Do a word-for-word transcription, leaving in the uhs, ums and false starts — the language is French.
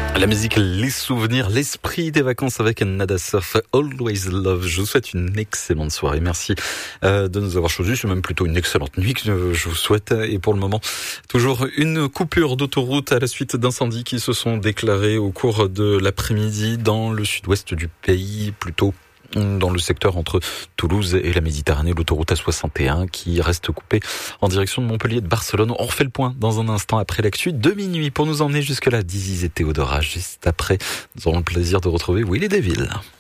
La musique, les souvenirs, l'esprit des vacances avec Nada Surf, Always Love. Je vous souhaite une excellente soirée. Merci euh, de nous avoir choisi. C'est même plutôt une excellente nuit que je vous souhaite. Et pour le moment, toujours une coupure d'autoroute à la suite d'incendies qui se sont déclarés au cours de l'après-midi dans le sud-ouest du pays, plutôt dans le secteur entre Toulouse et la Méditerranée, l'autoroute A soixante et un qui reste coupée en direction de Montpellier et de Barcelone. On refait le point dans un instant après l'actu de minuit pour nous emmener jusque là. Dizzy et Théodora juste après. Nous aurons le plaisir de retrouver Will et Deville.